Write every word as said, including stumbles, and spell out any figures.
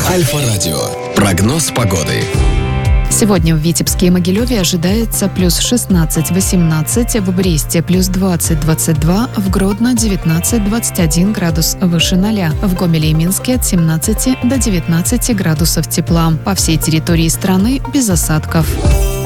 Альфа-радио. Прогноз погоды. Сегодня в Витебске и Могилеве ожидается плюс шестнадцать восемнадцать, в Бресте плюс двадцать двадцать два, в Гродно девятнадцать двадцать один градус выше ноля, в Гомеле и Минске от семнадцати до девятнадцати градусов тепла. По всей территории страны без осадков.